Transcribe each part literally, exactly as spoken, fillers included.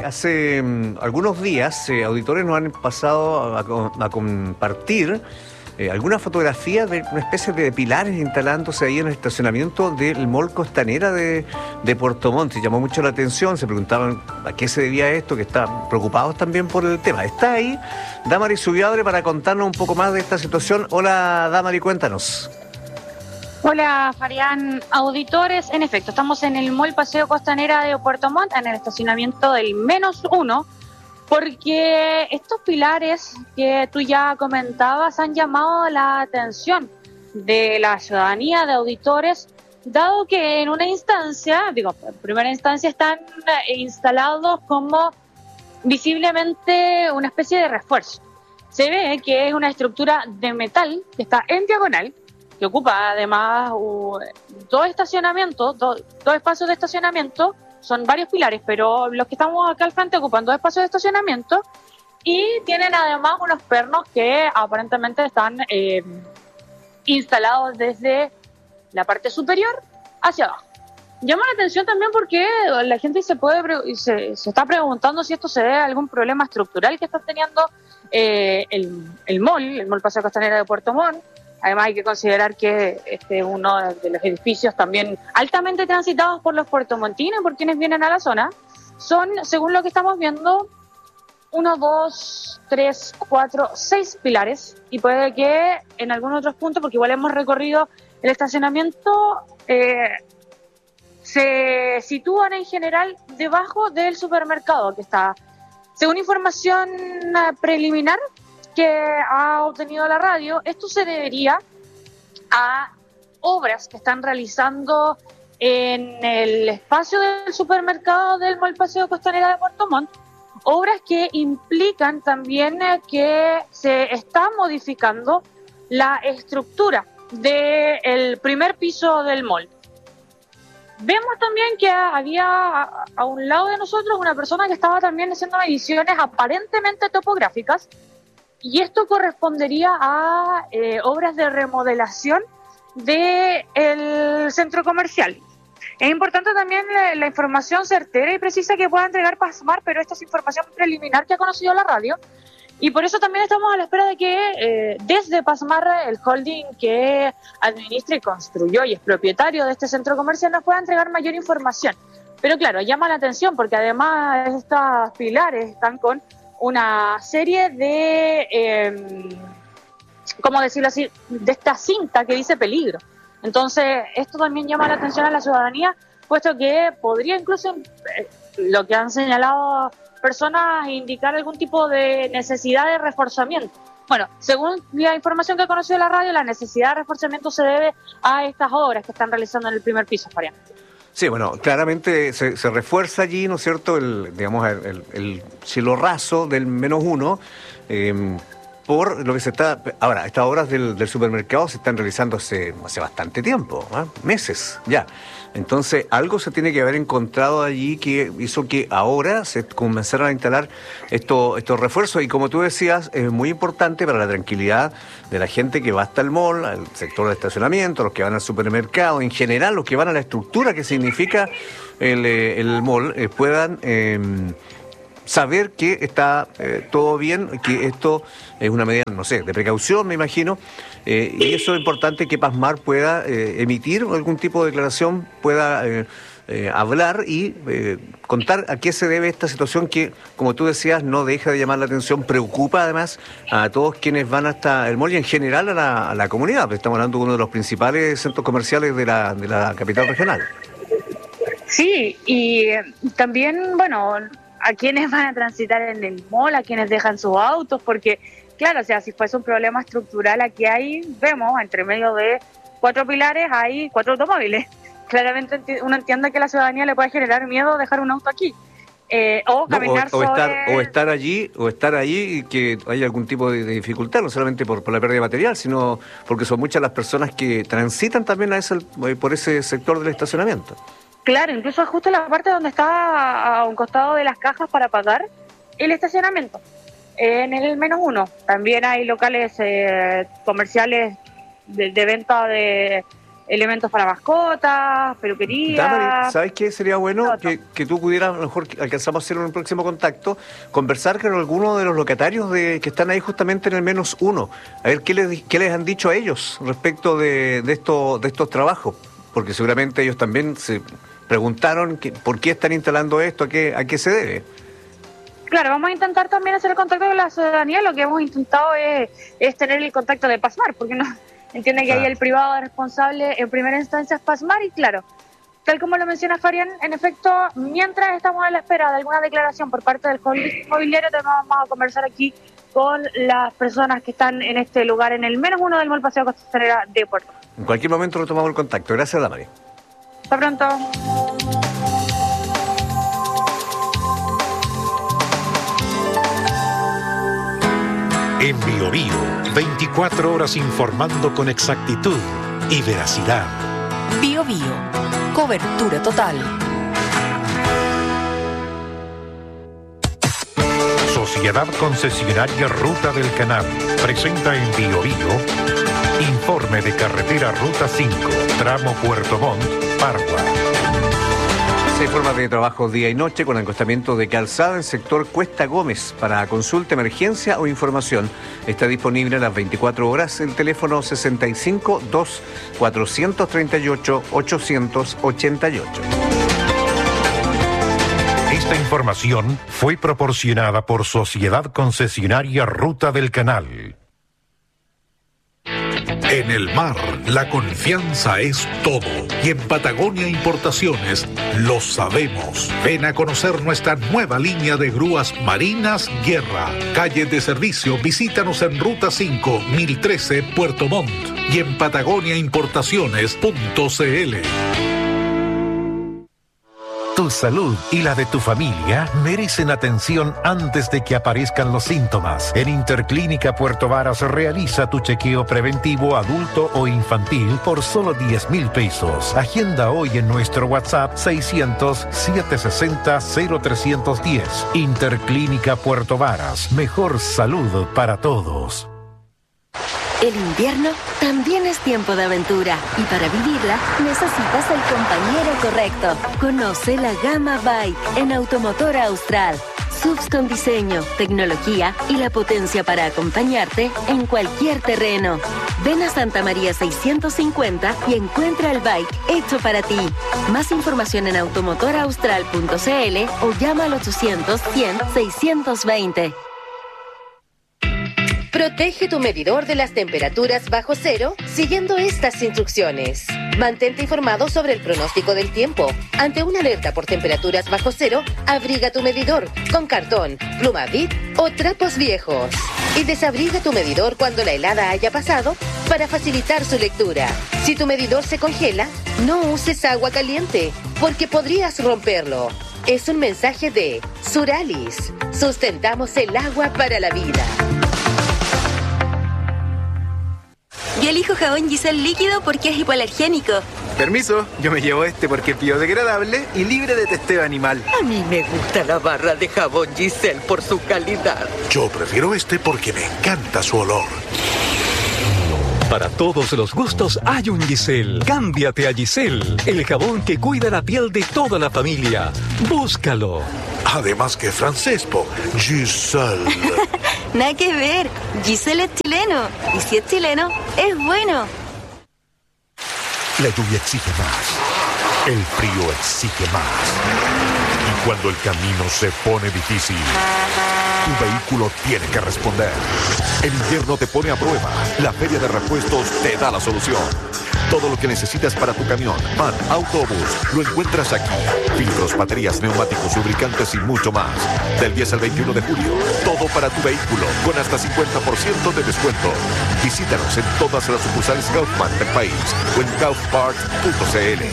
hace mm, algunos días eh, auditores nos han pasado a, a- a compartir eh, algunas fotografías de una especie de pilares instalándose ahí en el estacionamiento del Mall Costanera de, de Puerto Montt. Llamó mucho la atención, se preguntaban a qué se debía esto, que están preocupados también por el tema. Está ahí Damari Zubiaure para contarnos un poco más de esta situación. Hola Damari, cuéntanos. Hola, Fabián, auditores. En efecto, estamos en el Mall Paseo Costanera de Puerto Montt, en el estacionamiento del menos uno, porque estos pilares que tú ya comentabas han llamado la atención de la ciudadanía, de auditores, dado que en una instancia, digo, en primera instancia están eh, instalados como visiblemente una especie de refuerzo. Se ve que es una estructura de metal que está en diagonal, que ocupa además uh, dos estacionamientos, do- dos espacios de estacionamiento, son varios pilares, pero los que estamos acá al frente ocupan dos espacios de estacionamiento y tienen además unos pernos que aparentemente están eh, instalados desde la parte superior hacia abajo. Llama la atención también porque la gente se puede pre- se, se está preguntando si esto se debe a algún problema estructural que está teniendo eh, el, el mall, el Mall Paseo Costanera de Puerto Montt. Además hay que considerar que este es uno de los edificios también altamente transitados por los puertomontinos, por quienes vienen a la zona. Son, según lo que estamos viendo, uno, dos, tres, cuatro, seis pilares, y puede que en algunos otros puntos, porque igual hemos recorrido el estacionamiento, eh, se sitúan en general debajo del supermercado que está. Según información eh, preliminar que ha obtenido la radio, esto se debería a obras que están realizando en el espacio del supermercado del Mall Paseo Costanera de Puerto Montt, obras que implican también eh, que se está modificando la estructura del primer piso del mall. Vemos también que había a, a un lado de nosotros una persona que estaba también haciendo mediciones aparentemente topográficas, y esto correspondería a eh, obras de remodelación del centro comercial. Es importante también la, la información certera y precisa que pueda entregar Pasmar, pero esta es información preliminar que ha conocido la radio, y por eso también estamos a la espera de que eh, desde Pasmar, el holding que administra y construyó y es propietario de este centro comercial, nos pueda entregar mayor información. Pero claro, llama la atención porque además estos pilares están con una serie de, eh, ¿cómo decirlo así?, de esta cinta que dice peligro. Entonces, esto también llama la atención a la ciudadanía, puesto que podría incluso, eh, lo que han señalado personas, indicar algún tipo de necesidad de reforzamiento. Bueno, según la información que ha conocido la radio, la necesidad de reforzamiento se debe a estas obras que están realizando en el primer piso, Fabián. Sí, bueno, claramente se, se refuerza allí, ¿no es cierto?, el, digamos, el, el- el cielo raso del menos uno, eh, por lo que se está... Ahora, estas obras del, del supermercado se están realizando hace, hace bastante tiempo, ¿ah? Meses ya. Entonces, algo se tiene que haber encontrado allí que hizo que ahora se comenzaran a instalar estos, estos refuerzos. Y como tú decías, es muy importante para la tranquilidad de la gente que va hasta el mall, al sector de estacionamiento, los que van al supermercado, en general, los que van a la estructura que significa el, eh, el mall, eh, puedan... eh, saber que está eh, todo bien, que esto es una medida, no sé, de precaución, me imagino, eh, y eso es importante que Pasmar pueda eh, emitir algún tipo de declaración, pueda eh, eh, hablar y eh, contar a qué se debe esta situación que, como tú decías, no deja de llamar la atención, preocupa además a todos quienes van hasta el mall y en general a la, a la comunidad, porque estamos hablando de uno de los principales centros comerciales de la, de la capital regional. Sí, y eh, también, bueno, a quienes van a transitar en el mall, a quienes dejan sus autos, porque, claro, o sea, si fuese un problema estructural, aquí hay, vemos, entre medio de cuatro pilares hay cuatro automóviles. Claramente enti- uno entiende que a la ciudadanía le puede generar miedo dejar un auto aquí, eh, o No, o, caminar o estar o sobre... estar allí o estar allí y que haya algún tipo de, de dificultad, no solamente por, por la pérdida de material, sino porque son muchas las personas que transitan también a ese, por ese sector del estacionamiento. Claro, incluso justo la parte donde está a un costado de las cajas para pagar el estacionamiento. En el menos uno también hay locales eh, comerciales de, de venta de elementos para mascotas, peluquería. Damaris, ¿sabes qué? Sería bueno que, que tú pudieras, a lo mejor alcanzamos a hacer un próximo contacto, conversar con alguno de los locatarios de, que están ahí justamente en el menos uno, a ver qué les, qué les han dicho a ellos respecto de, de, esto, de estos trabajos, porque seguramente ellos también se preguntaron que, por qué están instalando esto, a qué, a qué se debe. Claro, vamos a intentar también hacer el contacto con la ciudadanía. Lo que hemos intentado es, es tener el contacto de Pasmar, porque no entiende que claro. Ahí el privado responsable en primera instancia es Pasmar, y claro, tal como lo menciona Farian, en efecto, mientras estamos a la espera de alguna declaración por parte del inmobiliario, vamos a conversar aquí con las personas que están en este lugar, en el menos uno del Mall Paseo Costanera de Puerto. En cualquier momento retomamos el contacto. Gracias, Damaris. Hasta pronto. En Bio Bio, veinticuatro horas informando con exactitud y veracidad. Bio Bio, cobertura total. Sociedad Concesionaria Ruta del Canal presenta en Bio Bio informe de carretera Ruta cinco, tramo Puerto Montt, Pargua. Seis formas de trabajo día y noche con acostamiento de calzada en sector Cuesta Gómez. Para consulta, emergencia o información está disponible a las veinticuatro horas el teléfono sesenta y cinco, dos, cuatrocientos treinta y ocho, ochocientos ochenta y ocho. Esta información fue proporcionada por Sociedad Concesionaria Ruta del Canal. En el mar, la confianza es todo. Y en Patagonia Importaciones lo sabemos. Ven a conocer nuestra nueva línea de grúas marinas Guerra. Calle de servicio, visítanos en Ruta cinco, mil trece, Puerto Montt. Y en patagonia importaciones punto c l. Tu salud y la de tu familia merecen atención antes de que aparezcan los síntomas. En Interclínica Puerto Varas realiza tu chequeo preventivo adulto o infantil por solo diez mil pesos. Agenda hoy en nuestro WhatsApp seiscientos, setecientos sesenta, cero trescientos diez. Interclínica Puerto Varas. Mejor salud para todos. El invierno también es tiempo de aventura y para vivirla necesitas el compañero correcto. Conoce la gama Bike en Automotor Austral. S U Vs con diseño, tecnología y la potencia para acompañarte en cualquier terreno. Ven a Santa María seiscientos cincuenta y encuentra el bike hecho para ti. Más información en automotor austral punto c l o llama al ochocientos, cien, seiscientos veinte. Protege tu medidor de las temperaturas bajo cero siguiendo estas instrucciones. Mantente informado sobre el pronóstico del tiempo. Ante una alerta por temperaturas bajo cero, abriga tu medidor con cartón, pluma Bic o trapos viejos. Y desabriga tu medidor cuando la helada haya pasado para facilitar su lectura. Si tu medidor se congela, no uses agua caliente porque podrías romperlo. Es un mensaje de Suralis. Sustentamos el agua para la vida. Yo elijo jabón Giselle líquido porque es hipoalergénico. Permiso, yo me llevo este porque es biodegradable y libre de testeo animal. A mí me gusta la barra de jabón Giselle por su calidad. Yo prefiero este porque me encanta su olor. Para todos los gustos hay un Giselle. Cámbiate a Giselle, el jabón que cuida la piel de toda la familia. Búscalo. Además que francés, po. Giselle. Nada que ver. Giselle es chileno. Y si es chileno, es bueno. La lluvia exige más. El frío exige más. Y cuando el camino se pone difícil, tu vehículo tiene que responder. El invierno te pone a prueba. La Feria de Repuestos te da la solución. Todo lo que necesitas para tu camión, van, autobús, lo encuentras aquí. Filtros, baterías, neumáticos, lubricantes y mucho más. Del diez al veintiuno de julio, todo para tu vehículo, con hasta cincuenta por ciento de descuento. Visítanos en todas las sucursales Kaufman del país o en kaufpart punto c l.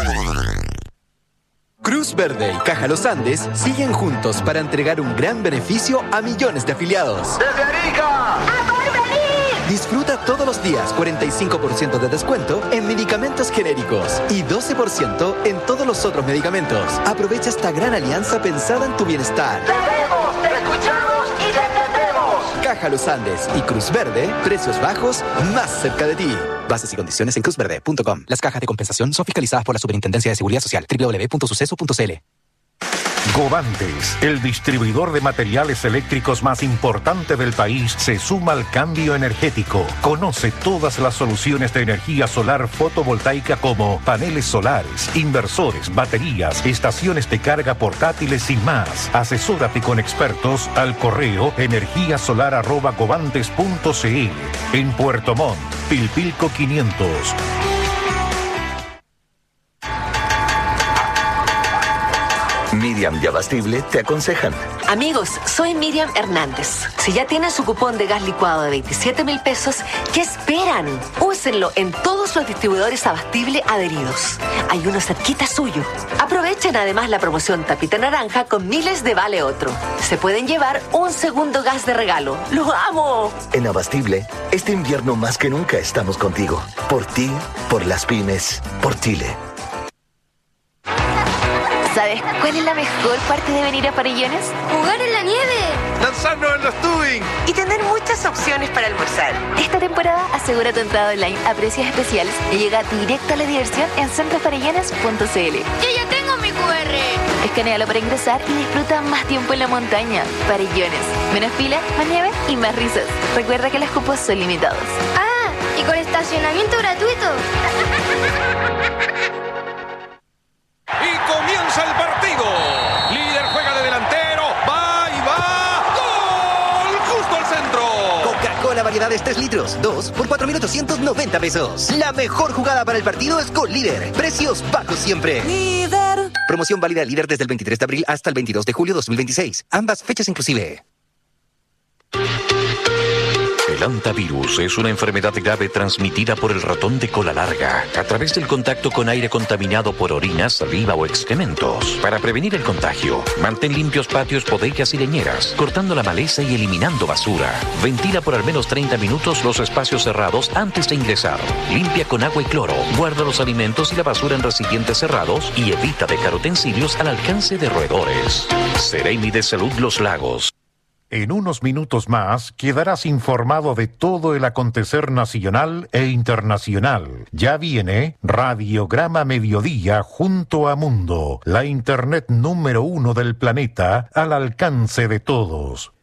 Cruz Verde y Caja Los Andes siguen juntos para entregar un gran beneficio a millones de afiliados. ¡Desde Arica! ¡A por venir! Disfruta todos los días cuarenta y cinco por ciento de descuento en medicamentos genéricos y doce por ciento en todos los otros medicamentos. Aprovecha esta gran alianza pensada en tu bienestar. ¡Te vemos, te escuchamos y te entendemos! Caja Los Andes y Cruz Verde, precios bajos más cerca de ti. Bases y condiciones en cruz verde punto com. Las cajas de compensación son fiscalizadas por la Superintendencia de Seguridad Social. doble u doble u doble u punto suceso punto c l. Govantes, el distribuidor de materiales eléctricos más importante del país, se suma al cambio energético. Conoce todas las soluciones de energía solar fotovoltaica como paneles solares, inversores, baterías, estaciones de carga portátiles y más. Asesórate con expertos al correo energía solar arroba govantes punto c l. En Puerto Montt, Pilpilco quinientos. Miriam y Abastible te aconsejan. Amigos, soy Miriam Hernández. Si ya tienen su cupón de gas licuado de veintisiete mil pesos, ¿qué esperan? Úsenlo en todos los distribuidores Abastible adheridos. Hay uno cerquita suyo. Aprovechen además la promoción Tapita Naranja con miles de Vale Otro. Se pueden llevar un segundo gas de regalo. ¡Lo amo! En Abastible, este invierno más que nunca estamos contigo. Por ti, por las pymes, por Chile. ¿Sabes cuál es la mejor parte de venir a Farellones? ¡Jugar en la nieve! ¡Lanzarnos en los tubing! Y tener muchas opciones para almorzar. Esta temporada asegura tu entrada online a precios especiales y llega directo a la diversión en centro farellones punto c l. ¡Yo ya tengo mi cu erre! Escanéalo para ingresar y disfruta más tiempo en la montaña. Farellones. Menos fila, más nieve y más risas. Recuerda que los cupos son limitados. ¡Ah! ¿Y con estacionamiento gratuito? Y comienza el partido. Líder juega de delantero. Va y va. ¡Gol! Justo al centro. Coca-Cola variedades tres litros. dos por cuatro mil ochocientos noventa pesos. La mejor jugada para el partido es con Líder. Precios bajos siempre. Líder. Promoción válida Líder desde el veintitrés de abril hasta el veintidós de julio de dos mil veintiséis. Ambas fechas inclusive. El hantavirus es una enfermedad grave transmitida por el ratón de cola larga a través del contacto con aire contaminado por orina, saliva o excrementos. Para prevenir el contagio, mantén limpios patios, bodegas y leñeras, cortando la maleza y eliminando basura. Ventila por al menos treinta minutos los espacios cerrados antes de ingresar. Limpia con agua y cloro. Guarda los alimentos y la basura en recipientes cerrados y evita dejar utensilios al alcance de roedores. Seremi de Salud Los Lagos. En unos minutos más quedarás informado de todo el acontecer nacional e internacional. Ya viene Radiograma Mediodía junto a Mundo, la internet número uno del planeta al alcance de todos.